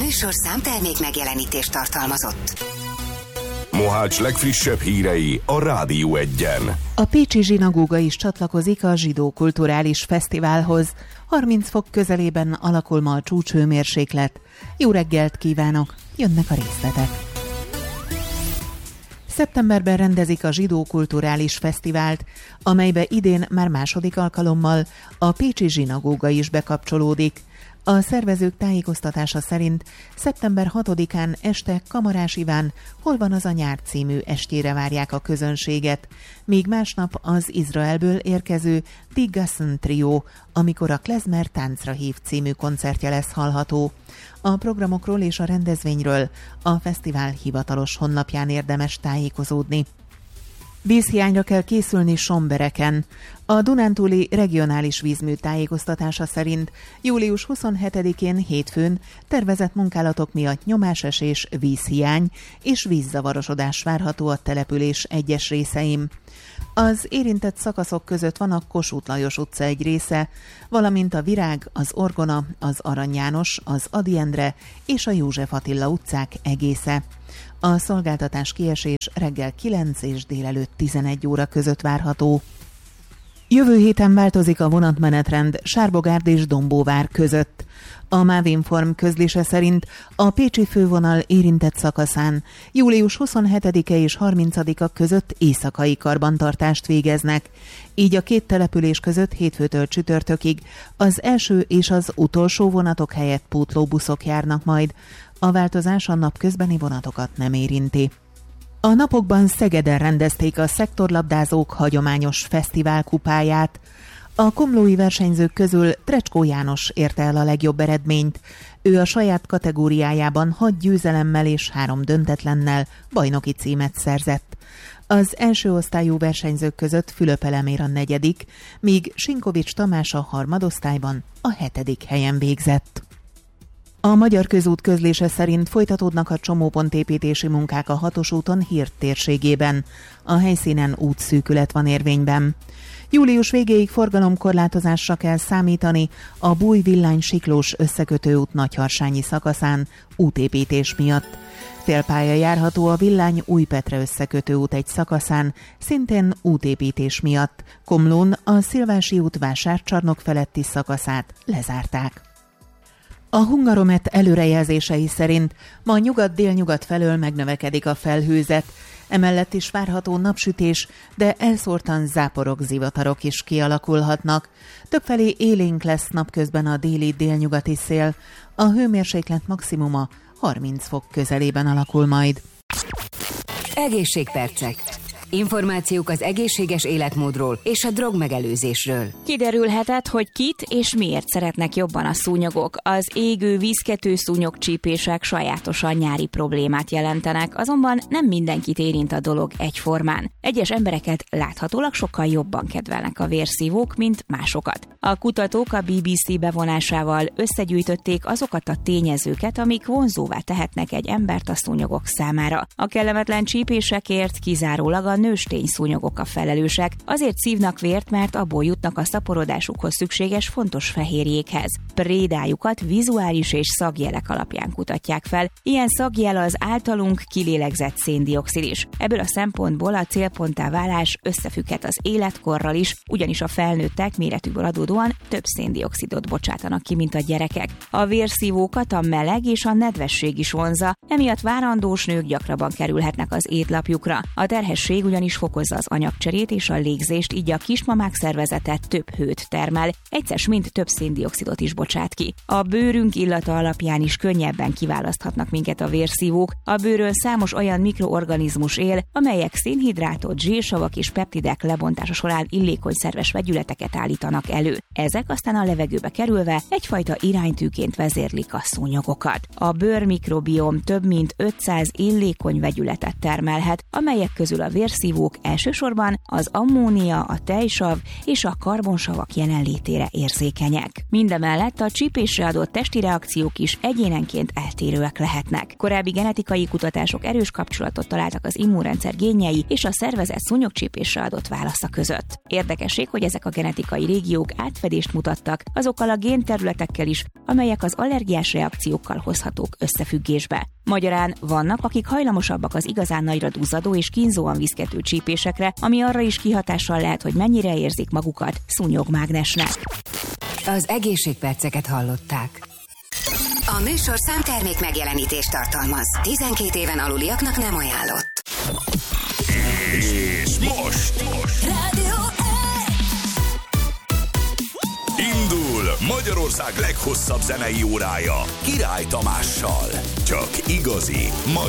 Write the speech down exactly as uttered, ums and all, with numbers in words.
műsor számtermék megjelenítést tartalmazott. Mohács legfrissebb hírei a Rádió Egyen. A pécsi zsinagóga is csatlakozik a Zsidó Kulturális Fesztiválhoz. harminc fok közelében alakul ma a csúcshőmérséklet. Jó reggelt kívánok! Jönnek a részletek. Szeptemberben rendezik a Zsidó Kulturális Fesztivált, amelybe idén már második alkalommal a pécsi zsinagóga is bekapcsolódik. A szervezők tájékoztatása szerint szeptember hatodikán este Kamarás Iván Hol van az a nyár című estjére várják a közönséget, míg másnap az Izraelből érkező Die Gassen Trio, amikor a Klezmer táncra hív című koncertje lesz hallható. A programokról és a rendezvényről a fesztivál hivatalos honlapján érdemes tájékozódni. Vízhiányra kell készülni Sombereken. A Dunántúli regionális vízmű tájékoztatása szerint július huszonhetedikén hétfőn tervezett munkálatok miatt nyomásesés, vízhiány és vízzavarosodás várható a település egyes részein. Az érintett szakaszok között van a Kossuth Lajos utca egy része, valamint a Virág, az Orgona, az Arany János, az Ady Endre és a József Attila utcák egésze. A szolgáltatás kiesés reggel kilenc és délelőtt tizenegy óra között várható. Jövő héten változik a vonatmenetrend Sárbogárd és Dombóvár között. A Mávinform közlése szerint a pécsi fővonal érintett szakaszán július huszonhetedike és harmincadika között éjszakai karbantartást végeznek. Így a két település között hétfőtől csütörtökig az első és az utolsó vonatok helyett pótlóbuszok járnak majd. A változás a napközbeni vonatokat nem érinti. A napokban Szegeden rendezték a szektorlabdázók hagyományos fesztivál kupáját. A komlói versenyzők közül Trecskó János érte el a legjobb eredményt. Ő a saját kategóriájában hat győzelemmel és három döntetlennel bajnoki címet szerzett. Az első osztályú versenyzők között Fülöp Elemér a negyedik, míg Sinkovics Tamás a harmadosztályban a hetedik helyen végzett. A Magyar Közút közlése szerint folytatódnak a csomópontépítési munkák a hatos úton Hird térségében. A helyszínen útszűkület van érvényben. Július végéig forgalomkorlátozásra kell számítani a Búj-Villány-Siklós összekötőút Nagyharsányi szakaszán útépítés miatt. Félpálya járható a Villány-Újpetre összekötőút egy szakaszán, szintén útépítés miatt. Komlón a Szilvási út Vásárcsarnok feletti szakaszát lezárták. A Hungaromet előrejelzései szerint ma nyugat-délnyugat felől megnövekedik a felhőzet, emellett is várható napsütés, de elszórtan záporok, zivatarok is kialakulhatnak. Többfelé élénk lesz napközben a déli-délnyugati szél, a hőmérséklet maximuma harminc fok közelében alakul majd. Egészségpercek. Információk az egészséges életmódról és a drogmegelőzésről. Kiderülhetett, hogy kit és miért szeretnek jobban a szúnyogok. Az égő vízkető szúnyogcsípések sajátosan nyári problémát jelentenek, azonban nem mindenkit érint a dolog egyformán. Egyes embereket láthatólag sokkal jobban kedvelnek a vérszívók, mint másokat. A kutatók a bé bé cé bevonásával összegyűjtötték azokat a tényezőket, amik vonzóvá tehetnek egy embert a szúnyogok számára. A kellemetlen csípésekért kizárólag a nőstény szúnyogok a felelősek, azért szívnak vért, mert abból jutnak a szaporodásukhoz szükséges fontos fehérjékhez. Prédájukat vizuális és szagjelek alapján kutatják fel. Ilyen szagjel az általunk kilélegzett széndioxid is. Ebből a szempontból a célponttá válás összefügghet az életkorral is, ugyanis a felnőttek méretükből adódóan több széndioxidot bocsátanak ki, mint a gyerekek. A vérszívókat a meleg és a nedvesség is vonzza, emiatt várandós nők gyakrabban kerülhetnek az étlapjukra. A terhesség ugyanis fokozza az anyagcserét és a légzést, így a kismamák szervezete több hőt termel, egyszer mint több széndioxidot is bocsát ki. A bőrünk illata alapján is könnyebben kiválaszthatnak minket a vérszívók. A bőrön számos olyan mikroorganizmus él, amelyek szénhidrátot, zsírsavak és peptidek lebontása során illékony szerves vegyületeket állítanak elő. Ezek aztán a levegőbe kerülve egyfajta iránytűként vezérlik a szúnyogokat. A bőr mikrobiom több mint ötszáz illékony vegyületet termelhet, amelyek közül a vér szívók elsősorban az ammónia, a tejsav és a karbonsavak jelenlétére érzékenyek. Mindemellett a csípésre adott testi reakciók is egyénenként eltérőek lehetnek. Korábbi genetikai kutatások erős kapcsolatot találtak az immunrendszer génjei és a szervezet szúnyogcsípésre adott válasza között. Érdekesség, hogy ezek a genetikai régiók átfedést mutattak azokkal a génterületekkel is, amelyek az allergiás reakciókkal hozhatók összefüggésbe. Magyarán vannak, akik hajlamosabbak az igazán nagyra duzzadó és kínzóan viszkető csípésekre, ami arra is kihatással lehet, hogy mennyire érzik magukat szúnyogmágnesnek. Az egészségperceket hallották. A műsor számtermék megjelenítést tartalmaz. tizenkét éven aluliaknak nem ajánlott. És most, most. Rádió Indul Magyarország leghosszabb zenei órája Király Tamással. Csak igazi,